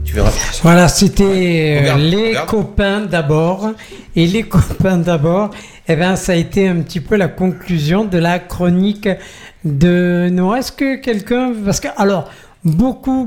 Tu verras. Voilà, c'était Regarde. copains d'abord. Et les copains d'abord, ça a été un petit peu la conclusion de la chronique de Noah. Est-ce que quelqu'un... Parce que, alors, beaucoup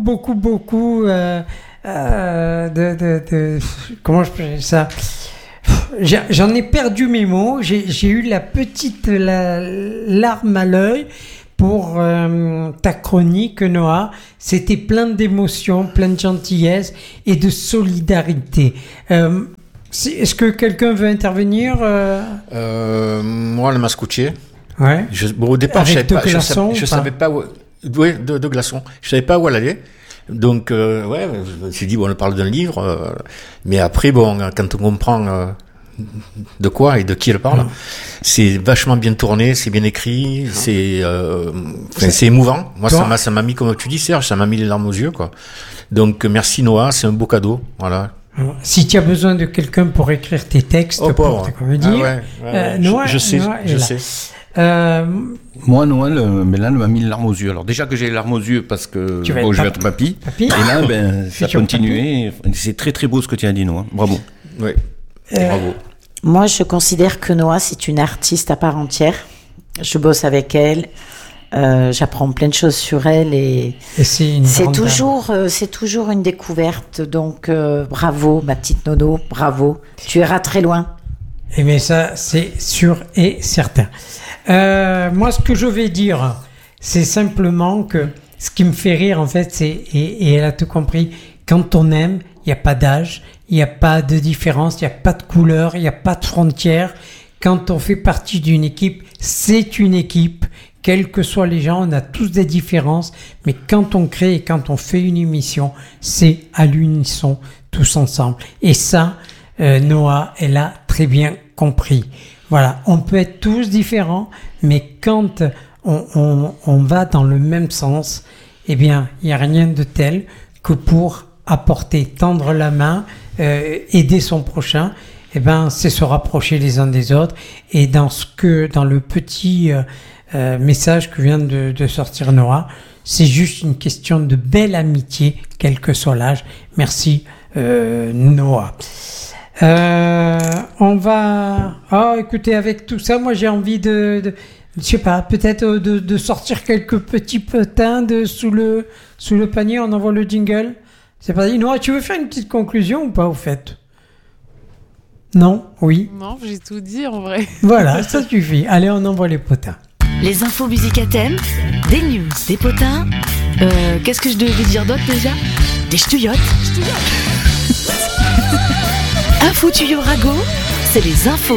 comment je peux dire ça? J'en ai perdu mes mots. J'ai eu la larme à l'œil pour ta chronique, Noah. C'était plein d'émotions, plein de gentillesse et de solidarité. Est-ce que quelqu'un veut intervenir Moi, le mascoutier. Ouais. Au départ, Avec je savais pas où... Oui, de glaçons. Je savais pas où elle allait. Donc, je me suis dit, on parle d'un livre. Mais après, quand on comprend de quoi et de qui elle parle, c'est vachement bien tourné, c'est bien écrit, c'est émouvant. Moi, ça m'a mis, comme tu dis, Serge, ça m'a mis les larmes aux yeux, quoi. Donc, merci Noah, c'est un beau cadeau. Voilà. Alors, si tu as besoin de quelqu'un pour écrire tes textes, pour te dire, Noah, je sais. Moi, Noël, mais là, elle m'a mis les larmes aux yeux. Alors, déjà que j'ai les larmes aux yeux parce que je vais être papy. Et là, ça a continué. C'est très, très beau ce que tu as dit, Noah. Bravo. Oui. Bravo. Moi, je considère que Noah, c'est une artiste à part entière. Je bosse avec elle. J'apprends plein de choses sur elle et c'est toujours une découverte. Donc, bravo, ma petite Nono. Bravo. Tu iras très loin. Eh bien, ça, c'est sûr et certain. Moi, ce que je vais dire, c'est simplement que ce qui me fait rire, en fait, et elle a tout compris, quand on aime, il n'y a pas d'âge, il n'y a pas de différence, il n'y a pas de couleur, il n'y a pas de frontières. Quand on fait partie d'une équipe, c'est une équipe. Quels que soient les gens, on a tous des différences. Mais quand on crée et quand on fait une émission, c'est à l'unisson, tous ensemble. Et ça, Noah, elle a très bien compris. Voilà, on peut être tous différents, mais quand on va dans le même sens, eh bien, il n'y a rien de tel que pour apporter, tendre la main, aider son prochain, c'est se rapprocher les uns des autres. Et dans le petit message que vient de sortir Noah, c'est juste une question de belle amitié, quel que soit l'âge. Merci Noah. On va... écoutez, avec tout ça, moi j'ai envie de je sais pas, peut-être de sortir quelques petits potins sous le panier. On envoie le jingle. C'est pas dit. Noah, tu veux faire une petite conclusion ou pas, au fait? Non? Oui? Non, j'ai tout dit en vrai. Voilà, ça suffit. Allez, on envoie les potins. Les infos musique à thème, des news, des potins. Qu'est-ce que je devais dire d'autre déjà? Des ch'touillottes. Info tuyau rago, c'est les infos.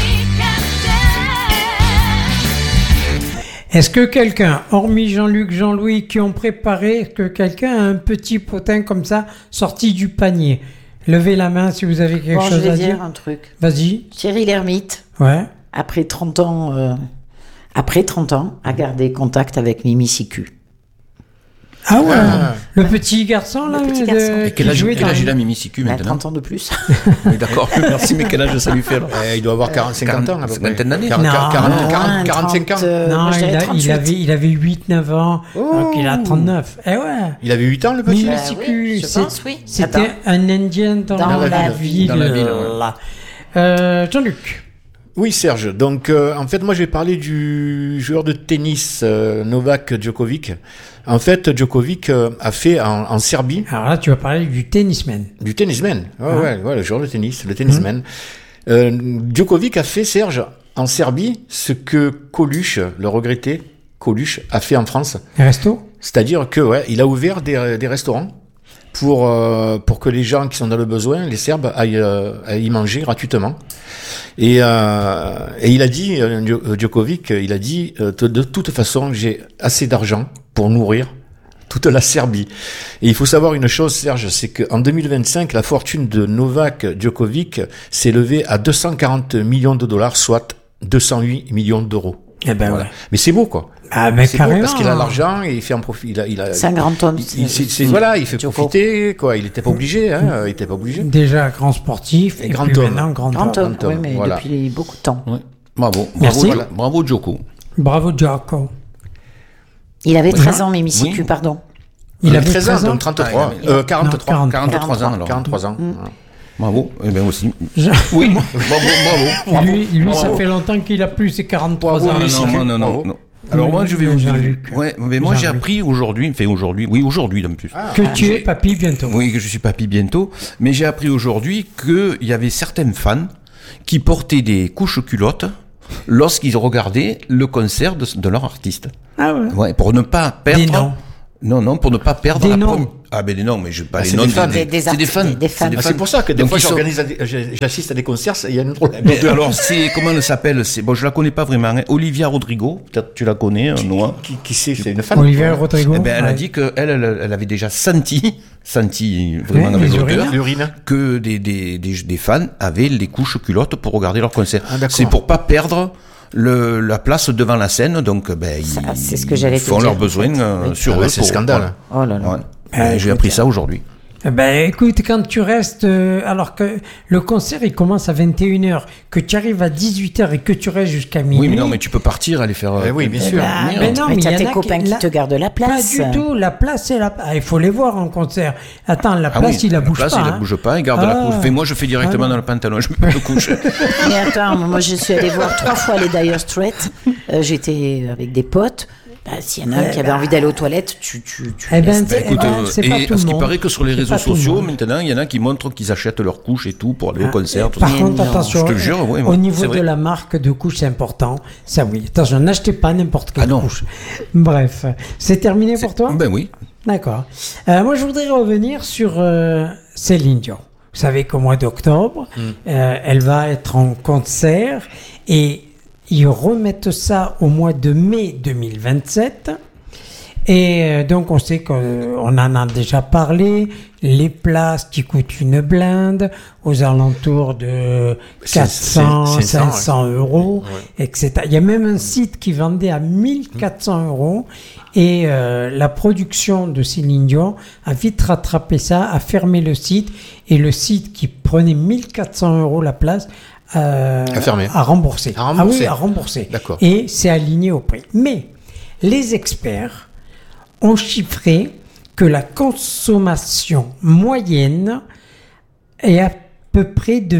Est-ce que quelqu'un, hormis Jean-Luc, Jean-Louis, qui ont préparé, est-ce que quelqu'un a un petit potin comme ça, sorti du panier? Levez la main si vous avez quelque chose à dire. Je vais dire un truc. Vas-y. Thierry Lhermitte, après 30 ans, a gardé contact avec Mimi Siku. Ah ouais, le petit garçon là. Le petit garçon. Et quel âge il a, Mimi Siku, maintenant? 30 ans de plus. Oui, d'accord, merci, mais quel âge ça lui fait alors? Il doit avoir 50 ans, à peu près. Vingtaine d'années. 45 ans. Non, il avait 8-9 ans, donc il a 39. Eh ouais. Il avait 8 ans, le petit? Mimi Siku, je pense, oui. C'était un Indien dans la ville. Dans la ville, Jean-Luc. Oui, Serge. Donc, en fait, moi, je vais parler du joueur de tennis Novak Djokovic. En fait, Djokovic a fait en Serbie. Alors là, tu vas parler du tennisman. Du tennisman. Ouais, le joueur de tennis, le tennisman. Djokovic a fait, Serge, en Serbie, ce que Coluche, le regretté Coluche, a fait en France. Les restos? C'est-à-dire que, il a ouvert des restaurants pour que les gens qui sont dans le besoin, les Serbes, aillent y manger gratuitement. Et il a dit, Djokovic, de toute façon, j'ai assez d'argent pour nourrir toute la Serbie. Et il faut savoir une chose, Serge, c'est qu'en 2025, la fortune de Novak Djokovic s'est élevée à 240 millions de dollars, soit 208 millions d'euros. Eh ben voilà. Ouais. Mais c'est beau, quoi. Ah, mais c'est carrément. beau parce qu'il a l'argent et il fait en profit. C'est un grand homme. Il fait profiter, quoi. Il n'était pas obligé, Il était pas obligé. Déjà grand sportif et grand puis homme. maintenant grand homme. Oui, mais voilà. Depuis beaucoup de temps. Ouais. Bravo. Merci. Bravo, Djoko. Bravo, Djoko. Il avait 13 ans, Mimi Siku, pardon. Il avait 13 ans, donc 33. 43 ans alors. 43 ans. Bravo, et bien aussi. Oui, bravo. Lui, ça fait longtemps qu'il a plus ses 43 ans. Non. Alors moi, je vais vous dire. Ouais, mais moi j'ai appris aujourd'hui en plus. Que tu es papy bientôt. Oui, que je suis papy bientôt. Mais j'ai appris aujourd'hui qu'il y avait certaines fans qui portaient des couches culottes lorsqu'ils regardaient le concert de leur artiste. Ah ouais. Ouais, pour ne pas perdre. Des noms. Non, pour ne pas perdre des noms. Ah ben des noms, mais je pas les c'est noms des fans. C'est des fans. C'est pour ça que des fois j'assiste à des concerts, il y a un problème. Mais alors c'est comment elle s'appelle? Bon, je la connais pas vraiment. Hein. Olivia Rodrigo, peut-être tu la connais, Noah. Qui c'est une fan. Olivia Rodrigo. Eh ben, elle a dit que elle avait déjà senti vraiment dans les odeurs que des fans avaient les couches culottes pour regarder leur concert. C'est pour pas perdre la place devant la scène, donc c'est ce que j'allais font leurs besoins sur eux. C'est scandale. Oh là là. J'ai appris ça aujourd'hui. Écoute, quand tu restes, alors que le concert il commence à 21h, que tu arrives à 18h et que tu restes jusqu'à minuit. Oui, mais non, mais tu peux partir aller faire. Oui, bien sûr. Mais non, mais tu as tes copains qui te gardent la place. Pas du tout, la place c'est il faut les voir en concert. Attends, la place il la bouge pas. La place il la bouge pas, il garde la couche. Moi je fais directement dans le pantalon, je me couche. Mais attends, moi je suis allée voir 3 fois les Dire Straits. J'étais avec des potes. S'il y en a un qui avait envie d'aller aux toilettes, tu écoute, c'est pas tout le monde. Il paraît que sur les réseaux sociaux, maintenant, il y en a qui montrent qu'ils achètent leurs couches et tout pour aller au concert. Par contre, attention, je te jure, au niveau de la marque de couches, c'est important. Ça, oui. Attention, n'achetez pas n'importe quelle couche. Bref, c'est terminé pour toi? Ben oui. D'accord. Moi, je voudrais revenir sur Céline Dion. Vous savez qu'au mois d'octobre, elle va être en concert et ils remettent ça au mois de mai 2027. Et donc, on sait qu'on en a déjà parlé. Les places qui coûtent une blinde, aux alentours de 400, 500 euros, etc. Il y a même un site qui vendait à 1400 euros. Et la production de Céline Dion a vite rattrapé ça, a fermé le site. Et le site qui prenait 1400 euros la place à rembourser. Ah oui, à rembourser. D'accord. Et c'est aligné au prix. Mais les experts ont chiffré que la consommation moyenne est à peu près de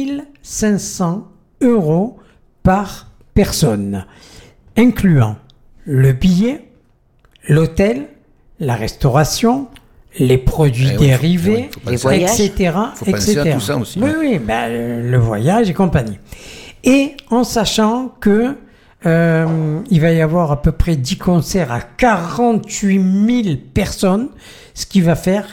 1500 euros par personne, incluant le billet, l'hôtel, la restauration, les produits dérivés, les voyages, etc. Faut penser à tout ça aussi. Oui, le voyage et compagnie. Et en sachant que il va y avoir à peu près 10 concerts à 48 000 personnes, ce qui va faire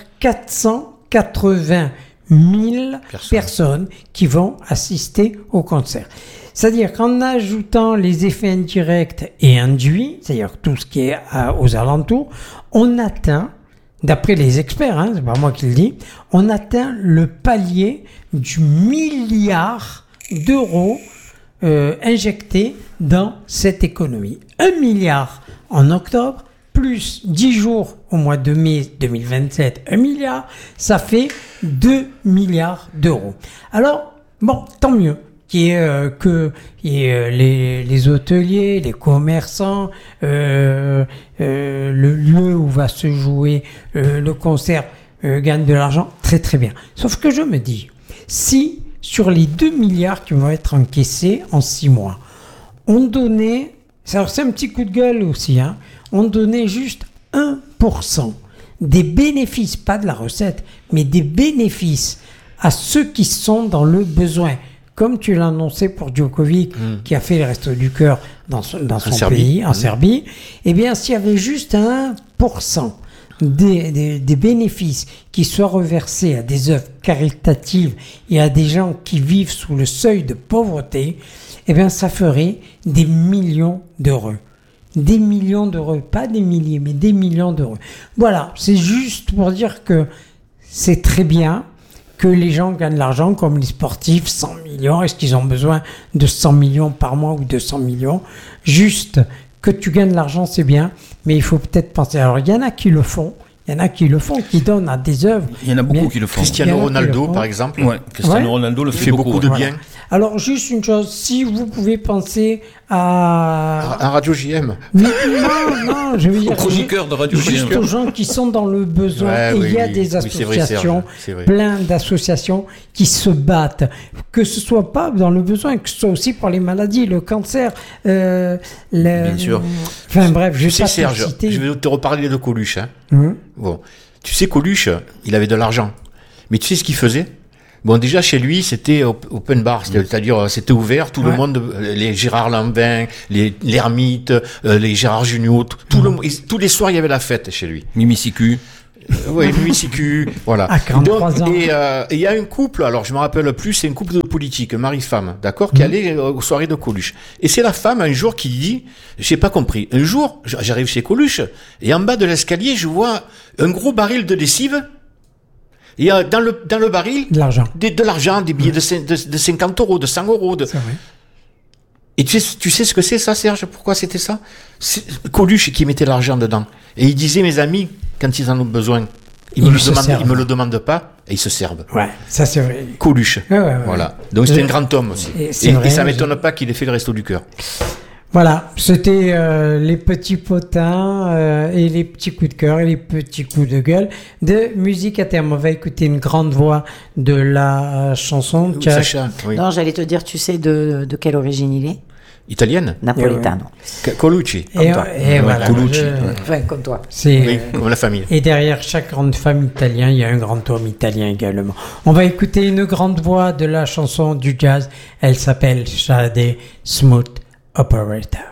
480 000 personnes qui vont assister au concert. C'est-à-dire qu'en ajoutant les effets indirects et induits, c'est-à-dire tout ce qui est aux alentours, on atteint, d'après les experts, c'est pas moi qui le dis, on atteint le palier du milliard d'euros injectés dans cette économie. 1 milliard en octobre, plus 10 jours au mois de mai 2027, 1 milliard, ça fait 2 milliards d'euros. Alors, bon, tant mieux que les hôteliers, les commerçants, le lieu où va se jouer le concert gagnent de l'argent, très très bien. Sauf que je me dis, si sur les 2 milliards qui vont être encaissés en 6 mois, on donnait, c'est un petit coup de gueule aussi, on donnait juste 1% des bénéfices, pas de la recette, mais des bénéfices à ceux qui sont dans le besoin. Comme tu l'as annoncé pour Djokovic, qui a fait le Resto du Cœur dans son pays, en Serbie, eh bien, s'il y avait juste 1% des bénéfices qui soient reversés à des œuvres caritatives et à des gens qui vivent sous le seuil de pauvreté, eh bien, ça ferait des millions d'euros. Des millions d'euros, pas des milliers, mais des millions d'euros. Voilà, c'est juste pour dire que c'est très bien que les gens gagnent de l'argent, comme les sportifs, 100 millions. Est-ce qu'ils ont besoin de 100 millions par mois ou 200 millions? Juste que tu gagnes de l'argent, c'est bien, mais il faut peut-être penser. Alors, il y en a qui le font. Il y en a qui le font, qui donnent à des œuvres. Il y en a beaucoup qui le font. Cristiano Ronaldo, par exemple. Cristiano Ronaldo le fait beaucoup de bien. Alors, juste une chose, si vous pouvez penser à Radio JM. Non, je veux dire, chroniqueur de Radio JM. Juste aux gens qui sont dans le besoin. Il y a des associations, plein d'associations qui se battent, que ce soit pas dans le besoin, que ce soit aussi pour les maladies, le cancer, bien sûr. Enfin bref, je vais pas Serge, te citer. je vais te reparler de Coluche. Bon, tu sais, Coluche, il avait de l'argent, mais tu sais ce qu'il faisait? Bon, déjà, chez lui, c'était open bar, c'est-à-dire, c'était ouvert, tout le monde, les Gérard Lanvin, les Lhermitte, les Gérard Jugnot, tous les soirs, il y avait la fête chez lui. Mimi Sicu. Oui, Mimi Sicu, voilà. À 43 ans. Et il y a un couple, alors je me rappelle plus, c'est un couple de politiques, mari-femme, d'accord, qui allait aux soirées de Coluche. Et c'est la femme, un jour, qui dit, j'ai pas compris, un jour, j'arrive chez Coluche, et en bas de l'escalier, je vois un gros baril de lessive. Il y a dans le baril de l'argent, des billets de 50 euros, de 100 euros. C'est vrai. Et tu sais ce que c'est ça, Serge? Pourquoi c'était ça? C'est Coluche qui mettait l'argent dedans. Et il disait, mes amis, quand ils en ont besoin, ils me le demandent pas, et ils se servent. Ouais, ça c'est vrai. Coluche. Ouais. Voilà. Donc c'était un grand homme aussi. Et ça m'étonne pas qu'il ait fait le Resto du Cœur. Voilà, c'était les petits potins et les petits coups de cœur et les petits coups de gueule de Musique à Terme. On va écouter une grande voix de la chanson. Sacha, oui. Non, j'allais te dire, tu sais de quelle origine il est? Italienne? Napolitano. Colucci. Et voilà. Colucci. Enfin, comme toi. Oui, comme la famille. Et derrière chaque grande femme italienne, il y a un grand homme italien également. On va écouter une grande voix de la chanson du jazz. Elle s'appelle Sade Smooth Operator.